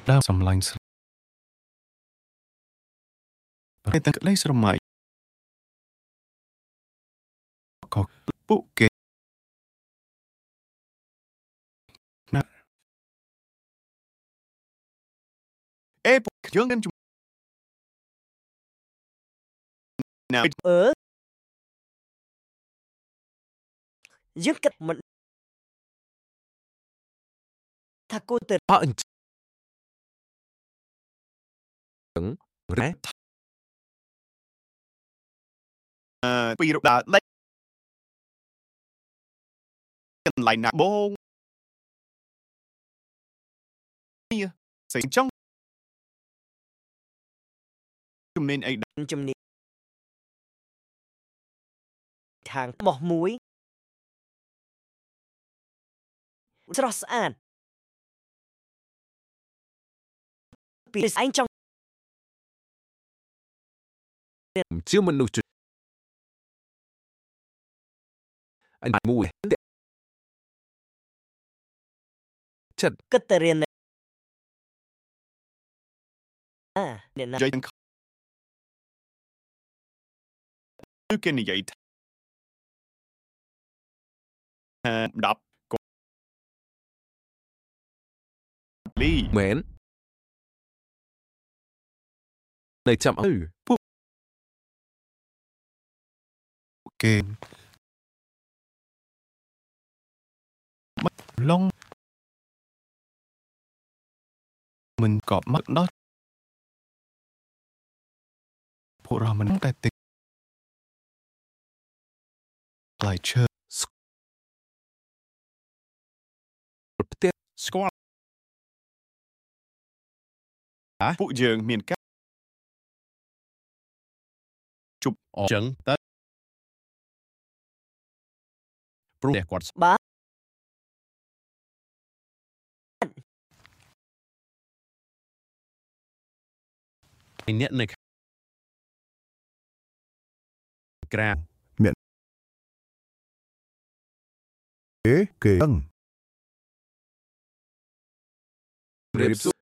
ដើមសម្លាញ់ស្រតែទាំងក្តីស្រមៃក៏ពួកគេណាអេពួកយើងនឹងជំណាយើងគិតមិនថាគួរទៅអញ្ចឹងរ៉េពីរដើរលេចកន្លែងណាបងនេះសេងចង់ជំនាញអីជំនាញខាងបោះមួយស្រស់ស្អាតពីឯងចង់ជាមនុស្សអញមួយចិត្តគិតតែរៀនអ្នកណានិយាយទាំងគឺគេនិយាយថា10កលីមែននៅចាំអើគេឡងមិនក៏មកដល់ពួកเราមិនតែតិចផ្លែឈើផ្ទះស្គាល់ពួកយើងមានការជប់អញ្ចឹងតើព្រោះគាត់បាទអ្នកនៅក្រៅគេដឹងរៀបសួរ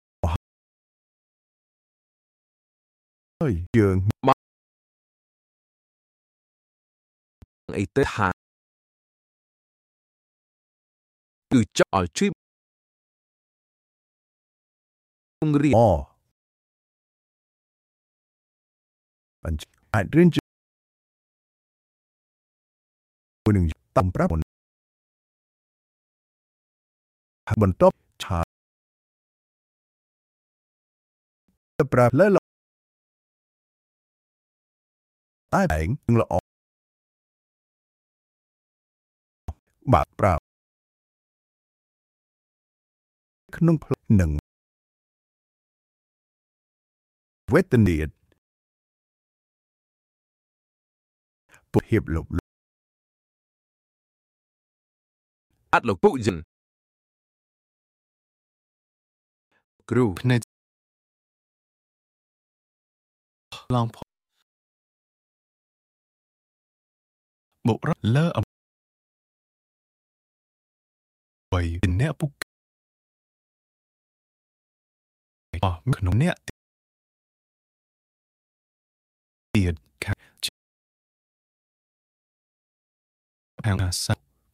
ហើយយើងអីទៅហាគឺចង់ឲ្យជួយរៀនអអញ្ចឹងអាចរៀនជាមួយនឹងតាមប្រាប់បន្ទាប់ឆាប្រាប់លើតែឯងនឹងល្អបាទប្រាប់ក្នុងផ្លូវនឹងវេទនាពុហៀបលប់អត់លោកពួកយើងគ្រូភ្នែកឡងផបុករលើអ្វីអ្នកពុកអស់ក្នុងអ្នកទៀតខាងអាសា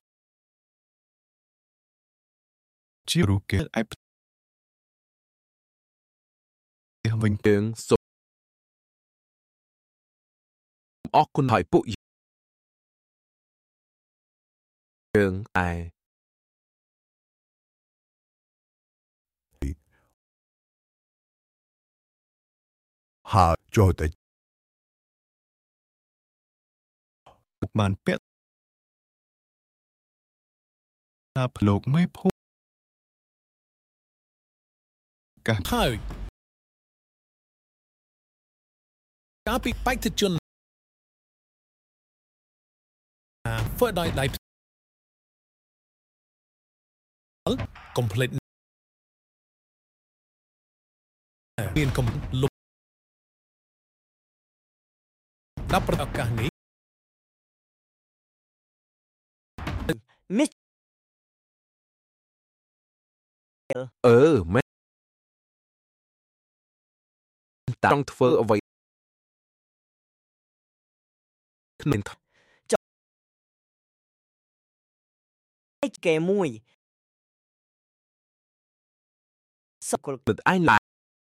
ជារូបគេឯផ្ទះវិញយើងសូមអរគុណឲ្យពួកយើងតែហើយចូលទៅបានពាក់តាភ្លោកមេភូមិកាសហើយការពីបេក្ខជនធ្វើដោយដៃ complete មានកំលុបដល់ប្រឱកាសនេះ Miss មែនតាចង់ធ្វើអ្វីក្នុង kẻ mùi sọc của នឹងឯងឡើង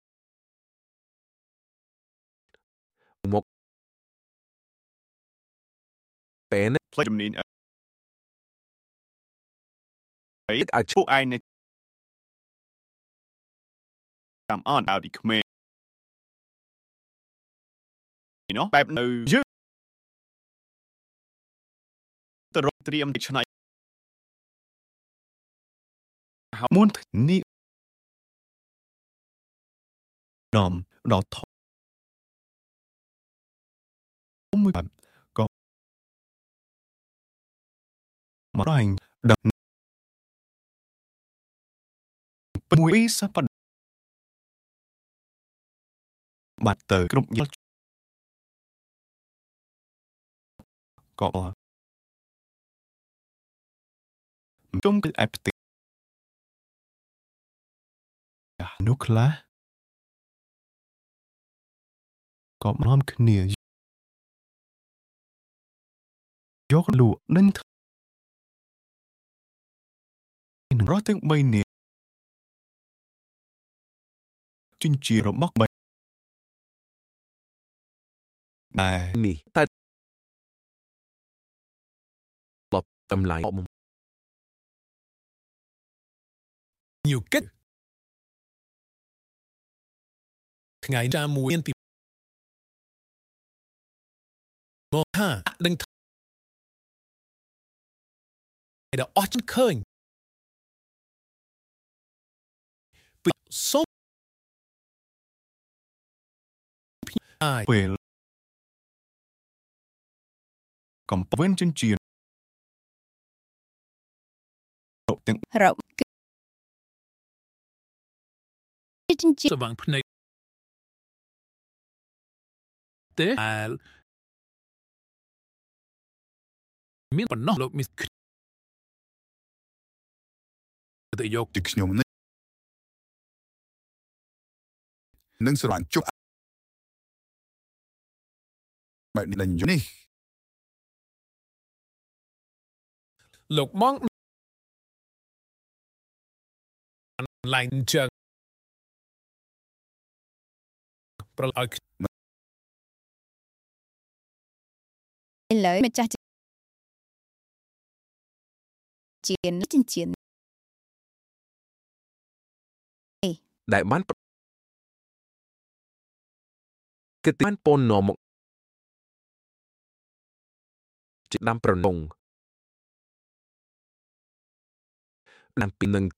មកពេលនេះផ្លេចជំនាញអីឲ្យពួកឯងនេះតាមអត់ដល់ទីក្មេងនោះបែបនៅយើងទៅរកត្រៀមឆ្នៃហើយមុននេះដំដល់ធំមួយបែបក៏មកដល់ដឹងមួយសពបាត់ទៅគ្រប់យល់ក៏ជុំគឺអេផ្ទះនោះខ្លះក៏នាំគ្នាយកលក់នឹងរស់ទាំង3នាក់ចិញ្ចៀនរបស់3ដែលនេះតែបបតម្លៃអម nhiều kếtថ្ងៃចាមួយពីមកហាដឹងថាដែលអស់chânឃើញពីសុំអាយពេលកំពវិញចិញ្ចៀនទាំងរកគឺចិញ្ចៀនស្វាងភ្នែកទេអាលមានបំណោះលោកមីសទៅយកពីខ្ញុំនេះនឹងស្រឡាញ់ជប់បែបនេះនេះលោកមកឡាញចឹងប្រឡឲ្យឥឡូវម្ចាស់ចិញ្ចៀនដែលបានគឺបានពននាំមកជាដាំប្រណងដាំពីនឹង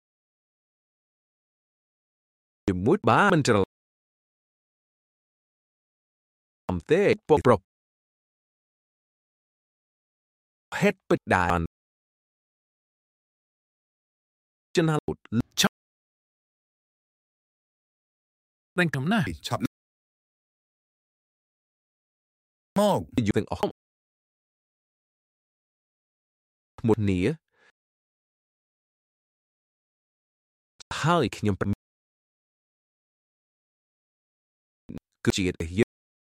ជាមួយបាមិនច្រឡំទេពកប្រពហេតុពេចដែរចិនហាលឆាប់ đang cầm na ឆាប់មកយូរទាំងអស់មួយនេះហើយខ្ញុំគឺជាតែយើង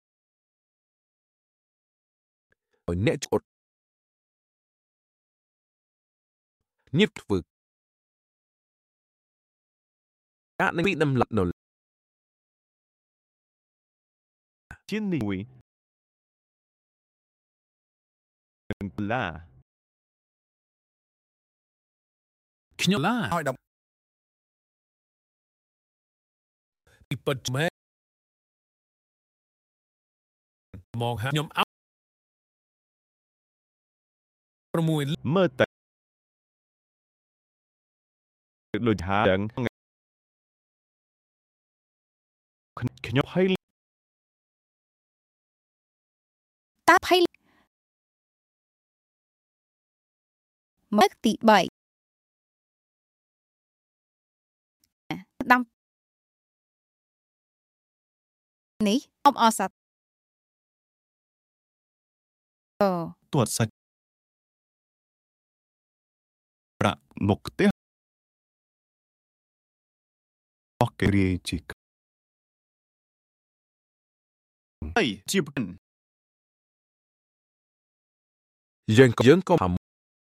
ឲ្យអ្នកជត់ញៀបធ្វើការនឹងពីដំឡាត់នៅជាមួយនឹងឡាខ្ញុំឡាឲ្យដល់ពីពិតមែនមកហាខ្ញុំអោ6 មើលតែដូចហាដឹងខ្ញុំហើយតាភ័យមកទី3ដាំនេះអបអសាត់អូទួតសាច់ប្រាក់មុខផ្ទះអស់គេរាយជា Hey, chip. Dân có hàm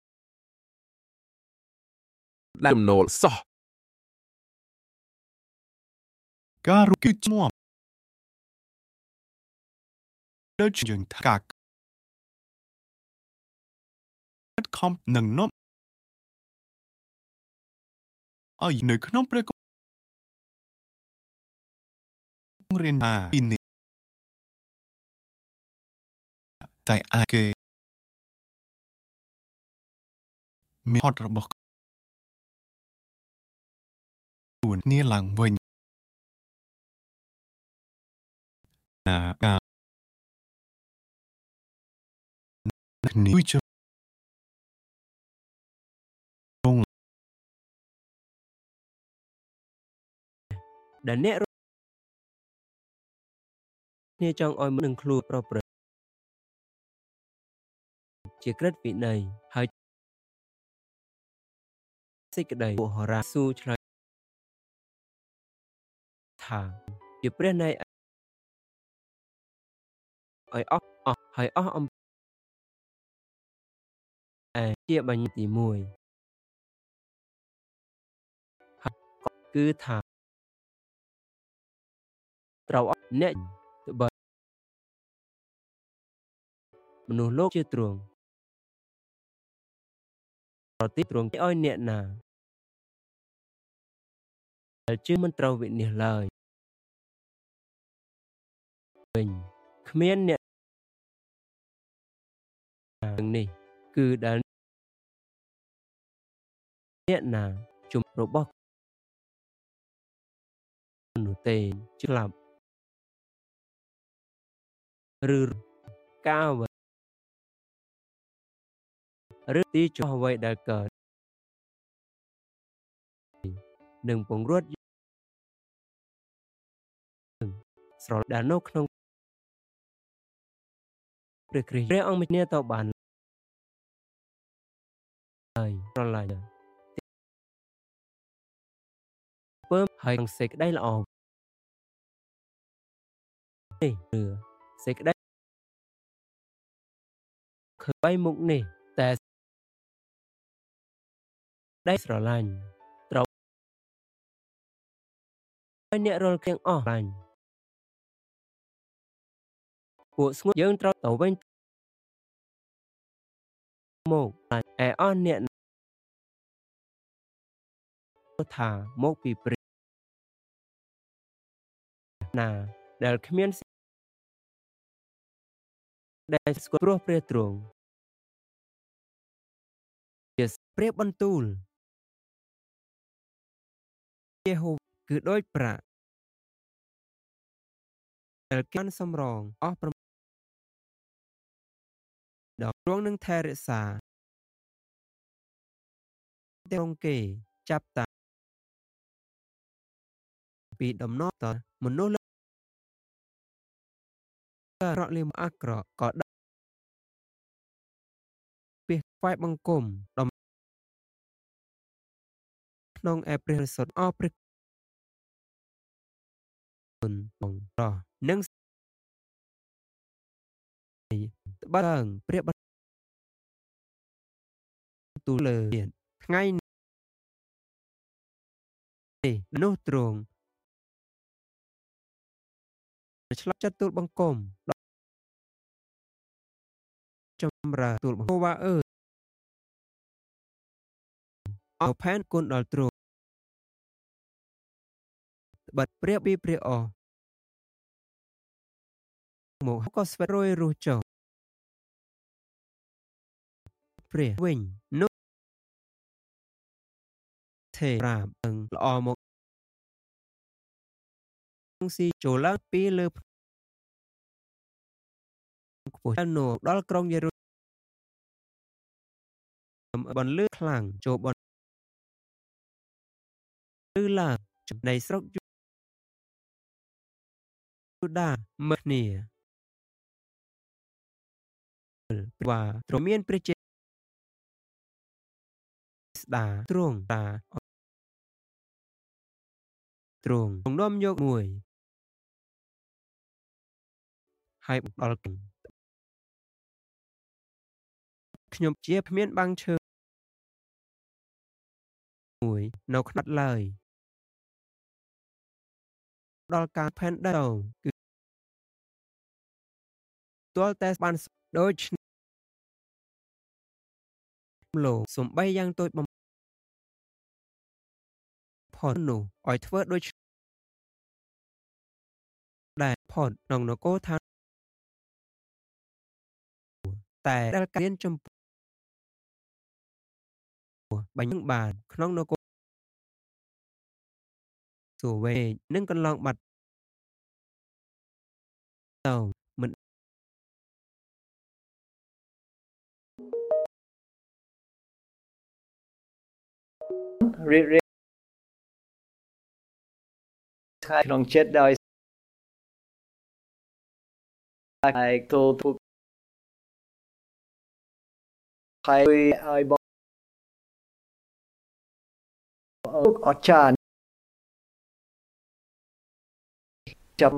đam nổ so Garu kitmo. Đỡ chuyện thạc. Không nâng nộp. Ôi, nơi không phải có. Riêng à, in nị. Tại ai kê. Mi hot ra bọc. Buồn nia làng vinh. À, níu cho. Không. ដែលអ្នកគ្នាចង់ឲ្យមនុស្សខ្លួនប្រព្រឹត្តជាក្រឹតវិន័យហើយសេចក្តីបុហរាស៊ូឆ្លើយថាជាព្រះនៃឲ្យអស់ហើយអស់អំជាបញ្ញទី1ហើយគឺថាត្រូវអស់អ្នកទៅបើមនុស្សលោកជាទ្រង់ប្រតិទ្រង់ឲ្យអ្នកណាដែលជឿមិនត្រូវវិនិច្ឆ័យឡើយវិញគ្មានអ្នកទាំងនេះគឺដែលអ្នកណាជំរបស់មនុស្សទេស្លាប់ឬកាវឬទីចុះអ្វីដែលកើតនឹងពង្រត់ស្រលដែលនៅក្នុងព្រះគ្រីស្ទព្រះអង្គមានទៅបានហើយស្រឡាញ់ពើហើយសេចក្តីល្អនេះគឺសេចក្តីឃើញបីមុខនេះតែได้ស្រឡាញ់ត្រូវឲ្យអ្នករលទាំងអស់ឡាញ់ពួកស្ងួតយើងត្រូវទៅវិញមកឯអស់អ្នកថាមកពីព្រះណាដែលគ្មានដែលស្គាល់ព្រោះព្រះទ្រង់ជាព្រះបន្ទូលយេហូវគឺដូចប្រាក់ដែលបានសម្រងអស់ដល់ទ្រង់នឹងថែរក្សាទ្រង់គេចាប់តាពីដំណតមនុស្សរកលៀមអាក្រក់ក៏ដល់ពីផ្លែបង្គំដំក្នុងឯព្រះសុទ្ធអស់ព្រះគុណបងរស់នឹងត្បិតព្រះបន្ទូលលើថ្ងៃនេះនោះទ្រង់ឆ្លាប់ចាត់ទូលបង្គំចម្រើទូលបង្គំថាអើយអរផែនគុណដល់ទ្រង់ត្បិតព្រះពីព្រះអស់មកក៏ស្វែងរយរស់ចុះព្រះវិញនោះទេប្រាបនឹងល្អមកស៊ីចូលឡើងពីលើខ្ពស់ដល់ក្រុងយេរូបន្លឺខ្លាំងចូលបន្លឺឡើងនៃស្រុកយូដាមើលគ្នាว่าទ្រង់មានព្រះចេស្តាទ្រង់តាទ្រង់នាំយកមួយហើយដល់ខ្ញុំជាគ្មានបាំងឈើមួយនៅខ្នាត់ឡើយដល់ការផែនដីគឺទាល់តែបានដូចលោកសំបីយ៉ាងតូចបំផុតនោះឲ្យធ្វើដូចដែលផុតក្នុងនគរឋានតែដែលការរៀនចំពោះបាញ់បានក្នុងនគរសួរវេនឹងកន្លងបាត់ទៅមិនរៀបក្នុងចិត្តដោយហើយទូហើយឲ្យបងអត់ចានចាំ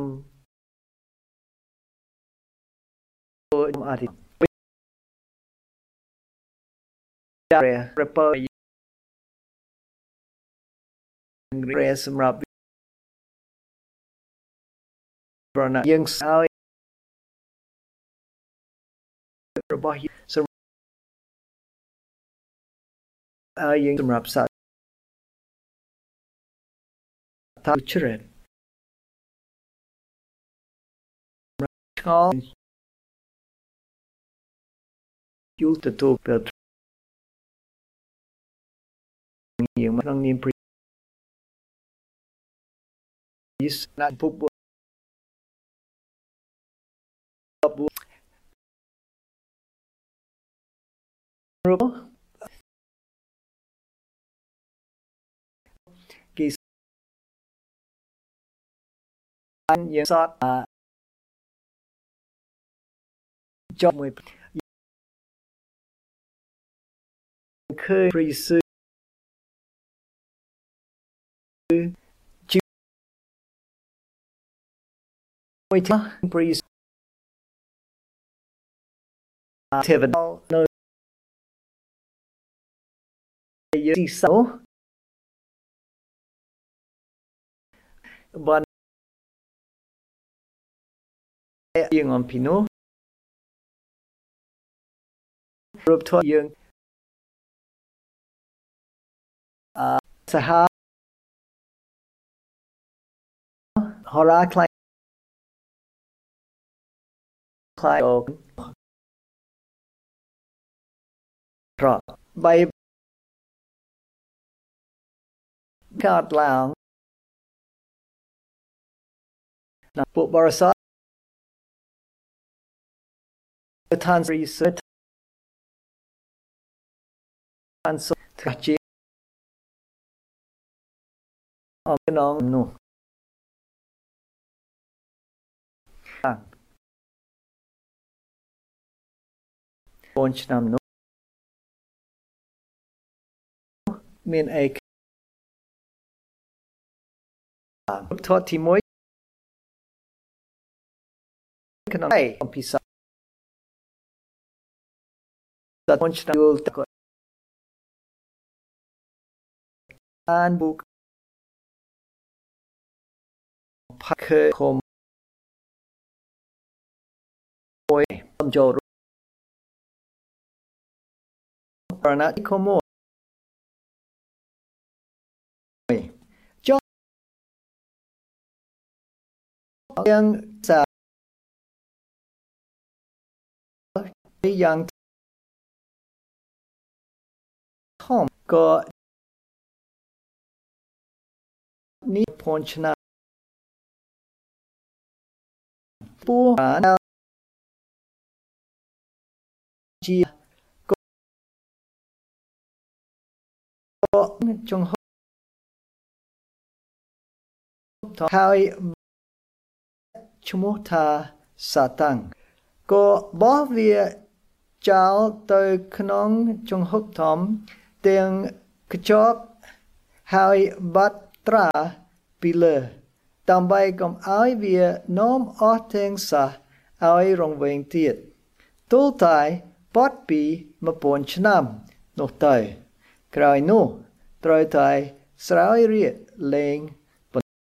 អត់រេសម្រាប់ប្រណាយើងឲ្យរបស់យើងសម្រាប់សាថាជ្រែឆ្ងល់យូរទៅពេលយើងមកក្នុងនាមព្រីសណាត់ពុបរូបគីសានយើងសតចុះមួយឃើញព្រីសមួយថាព្រីសទេវតានៅយើងទីសោបានយើងអំពីនោះរូបថតយើងសហហរាខ្លាយអូរត់បីកាត់ឡើងណាពួកបរិស័ទឋានរីសតឋានសុខជាអំណងនោះបងឆ្នាំនោះមានអេថតទីមួយក្នុងអំពីសាតែបងឆ្នាំយល់តកអានបុកផាក់ខំមួយអំចូលប្រណាទីខំមួយចុះយ៉ាងសាយ៉ាងធំក៏នេះផនឆ្នាពូអាជាក៏ចងហើយឈ្មោះថាសាតាំងក៏បោះវាចោលទៅក្នុងចង្ហុកធំទាំងកញ្ចក់ហើយបាត់ត្រាពីលើដើម្បីកុំឲ្យវានាំអស់ទាំងសះឲ្យរង្វេងទៀតទូលតែបត់ពី1000ឆ្នាំនោះទៅក្រោយនោះត្រូវតែស្រោចរាយលែង